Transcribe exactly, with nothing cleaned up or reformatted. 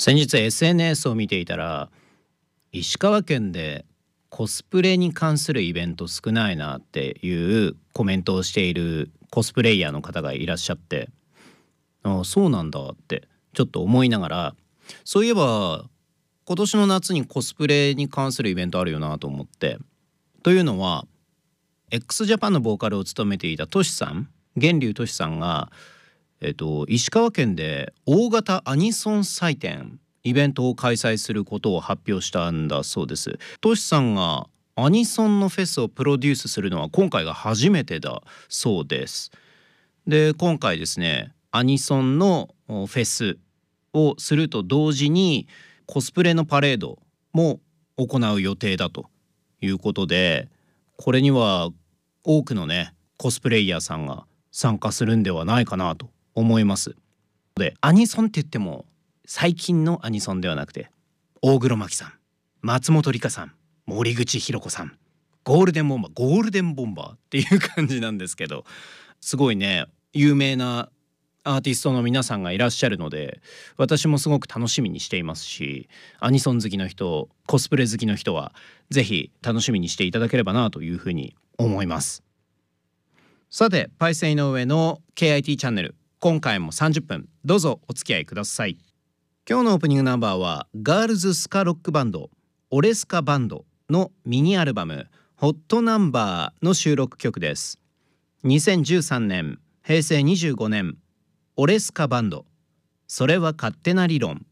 先日 エスエヌエス を見ていたら、石川県でコスプレに関するイベント少ないなっていうコメントをしているコスプレイヤーの方がいらっしゃって、ああそうなんだってちょっと思いながら、そういえば今年の夏にコスプレに関するイベントあるよなと思って。というのは x ジャパンのボーカルを務めていたトシさん、源流トシさんが、えっと、石川県で大型アニソン祭典イベントを開催することを発表したんだそうです。トシさんがアニソンのフェスをプロデュースするのは今回が初めてだそうです。で今回ですね、アニソンのフェスをすると同時にコスプレのパレードも行う予定だということで、これには多くのねコスプレイヤーさんが参加するんではないかなと思います。でアニソンって言っても最近のアニソンではなくて、大黒摩季さん、松本梨香さん、森口博子さん、ゴールデンボンバーゴールデンボンバーっていう感じなんですけど、すごいね有名なアーティストの皆さんがいらっしゃるので、私もすごく楽しみにしていますし、アニソン好きの人、コスプレ好きの人はぜひ楽しみにしていただければなというふうに思います。さて、パイセン井上の ケーアイティー チャンネル、今回もさんじゅっぷんどうぞお付き合いください。今日のオープニングナンバーはガールズスカロックバンドオレスカバンドのミニアルバムホットナンバーの収録曲です。にせんじゅうさんねん、へいせいにじゅうごねん、オレスカバンド、それは勝手な理論。